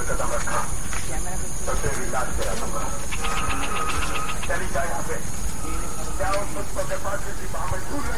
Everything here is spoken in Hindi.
कदम रखा तो तेरी लाश गिरा दूंगा। चली जाए यहाँ पे। क्या उस मुझको के पास किसी बामन